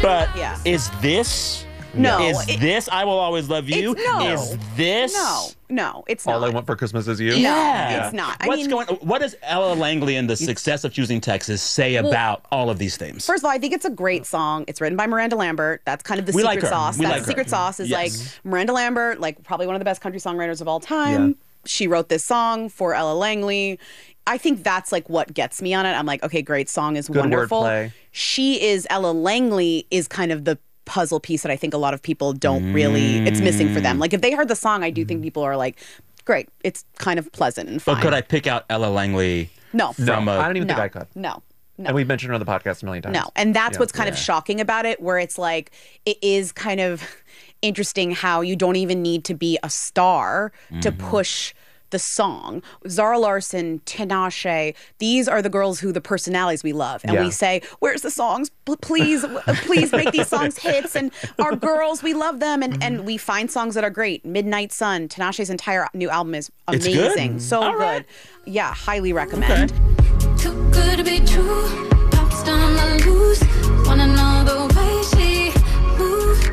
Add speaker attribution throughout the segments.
Speaker 1: But
Speaker 2: Yeah.
Speaker 1: is this...
Speaker 2: No.
Speaker 1: Is this I Will Always Love You?
Speaker 2: No.
Speaker 1: Is this...
Speaker 2: No, it's not.
Speaker 3: All I Want for Christmas Is You?
Speaker 1: Yeah.
Speaker 2: It's not.
Speaker 1: What does Ella Langley and the success of Choosing Texas say about all of these themes?
Speaker 2: First of all, I think it's a great song. It's written by Miranda Lambert. That's kind of the
Speaker 1: We like
Speaker 2: secret
Speaker 1: her.
Speaker 2: sauce.
Speaker 1: We
Speaker 2: That's
Speaker 1: like
Speaker 2: the
Speaker 1: her.
Speaker 2: secret sauce is
Speaker 1: Yes.
Speaker 2: like Miranda Lambert, like probably one of the best country songwriters of all time.
Speaker 3: Yeah.
Speaker 2: She wrote this song for Ella Langley. I think that's like what gets me on it. I'm like, okay, great song is
Speaker 3: Good
Speaker 2: wonderful.
Speaker 3: wordplay.
Speaker 2: Ella Langley is kind of the puzzle piece that I think a lot of people don't really, it's missing for them. Like if they heard the song, I do think people are like, great, it's kind of pleasant and fine.
Speaker 1: But could I pick out Ella Langley?
Speaker 2: No.
Speaker 1: From
Speaker 3: I don't even think
Speaker 2: No.
Speaker 3: I could.
Speaker 2: No.
Speaker 3: And we've mentioned her on the podcast a million times.
Speaker 2: No. And that's
Speaker 3: Yeah.
Speaker 2: what's kind of shocking about it, where it's like, it is kind of interesting how you don't even need to be a star to push the song. Zara Larsson, Tinashe, these are the girls who the personalities we love. And
Speaker 3: Yeah.
Speaker 2: we say, where's the songs? Please make these songs hits. And our girls, we love them. And we find songs that are great. Midnight Sun, Tinashe's entire new album is
Speaker 1: It's
Speaker 2: amazing.
Speaker 1: good?
Speaker 2: So
Speaker 1: All
Speaker 2: good.
Speaker 1: right.
Speaker 2: Yeah, highly recommend.
Speaker 4: Too good to be true. Pops down the loose. Wanna know the way she moves.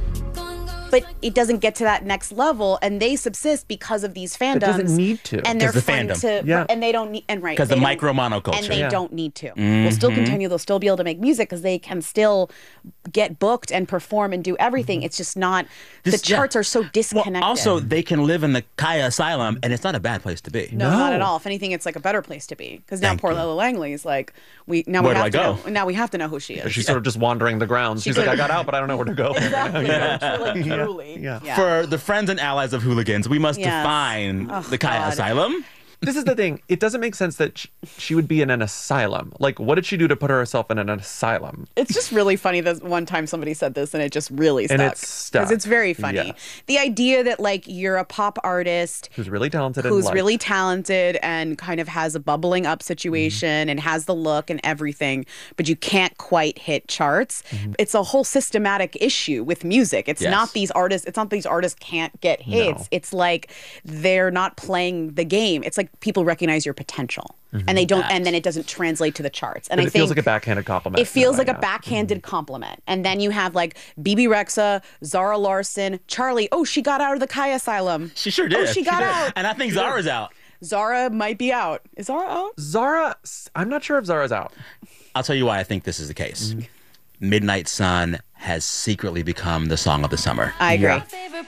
Speaker 2: But it doesn't get to that next level, and they subsist because of these fandoms.
Speaker 3: It doesn't need to.
Speaker 2: and they're
Speaker 1: 'Cause the
Speaker 2: fun
Speaker 1: fandom.
Speaker 2: to,
Speaker 3: Yeah.
Speaker 2: and they don't need, and right,
Speaker 1: Because the
Speaker 2: they don't-
Speaker 1: micro monoculture.
Speaker 2: and they
Speaker 3: Yeah.
Speaker 2: don't need to. They'll still continue. They'll still be able to make music because they can still get booked and perform and do everything. It's just not. The charts are so disconnected.
Speaker 1: Well, also, they can live in the Kaya Asylum, and it's not a bad place to be.
Speaker 2: no, not at all. If anything, it's like a better place to be because now
Speaker 1: Thank
Speaker 2: poor
Speaker 1: you.
Speaker 2: Ella Langley is like we
Speaker 1: Where do I
Speaker 2: have to
Speaker 1: go?
Speaker 2: know. Now we have to know who she is.
Speaker 3: She's sort of just wandering the grounds. She's like, I got out, but I don't know where to go.
Speaker 2: Exactly. Truly.
Speaker 3: Yeah.
Speaker 1: For the friends and allies of hooligans, we must
Speaker 2: Yes.
Speaker 1: define the Kaya
Speaker 2: God.
Speaker 1: Asylum.
Speaker 3: This is the thing. It doesn't make sense that she would be in an asylum. Like, what did she do to put herself in an asylum?
Speaker 2: It's just really funny that one time somebody said this and it just really stuck.
Speaker 3: And it's stuck.
Speaker 2: Because it's very funny.
Speaker 3: Yeah.
Speaker 2: The idea that like you're a pop artist
Speaker 3: Who's really talented
Speaker 2: who's
Speaker 3: and
Speaker 2: really talented and kind of has a bubbling up situation and has the look and everything, but you can't quite hit charts. It's a whole systematic issue with music. It's
Speaker 1: Yes.
Speaker 2: not these artists can't get hits.
Speaker 3: No.
Speaker 2: It's like they're not playing the game. It's like people recognize your potential and they don't, and then it doesn't translate to the charts. And
Speaker 3: But
Speaker 2: I
Speaker 3: it
Speaker 2: think
Speaker 3: feels like a backhanded compliment.
Speaker 2: it feels like a
Speaker 3: Yeah.
Speaker 2: backhanded compliment. And then you have like BB Rexa, Zara Larsson, Charlie. Oh, she got out of the Kaya Asylum.
Speaker 1: She sure did.
Speaker 2: Oh, she got out.
Speaker 1: And I think Zara's out.
Speaker 2: Zara might be out. Is Zara out?
Speaker 3: Zara, I'm not sure if Zara's out.
Speaker 1: I'll tell you why I think this is the case. Midnight Sun has secretly become the song of the summer.
Speaker 2: I agree.
Speaker 3: Yeah.
Speaker 4: Favorite